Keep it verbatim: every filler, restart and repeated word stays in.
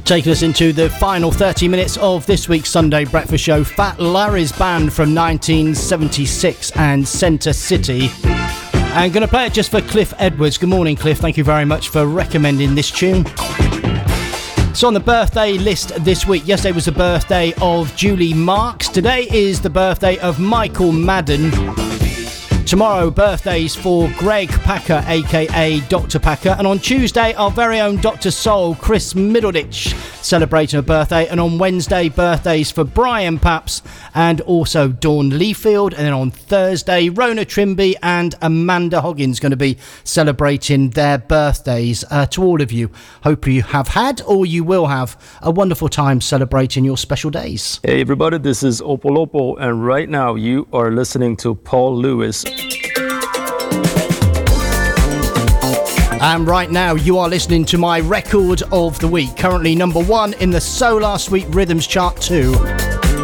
Taking us into the final thirty minutes of this week's Sunday Breakfast Show, Fat Larry's Band from nineteen seventy-six and Centre City. I'm going to play it just for Cliff Edwards. Good morning, Cliff. Thank you very much for recommending this tune. So on the birthday list this week, yesterday was the birthday of Julie Marks. Today is the birthday of Michael Madden. Tomorrow, birthdays for Greg Packer, aka Doctor Packer. And on Tuesday, our very own Doctor Soul, Chris Middleditch, celebrating a birthday. And on Wednesday, birthdays for Brian Paps and also Dawn Leafield. And then on Thursday, Rona Trimby and Amanda Hoggins going to be celebrating their birthdays. Uh, to all of you, hope you have had or you will have a wonderful time celebrating your special days. Hey everybody, this is Opolopo, and right now you are listening to Paul Lewis. And right now you are listening to my record of the week, currently number one in the Solar Suite Rhythms chart two.